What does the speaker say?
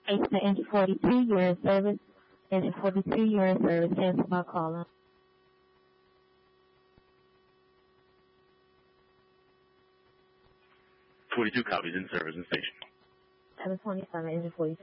It's the engine 42, you're in service. Engine 42, you're in service. Cancel my caller. 42 copies in service and station. 727, engine 42.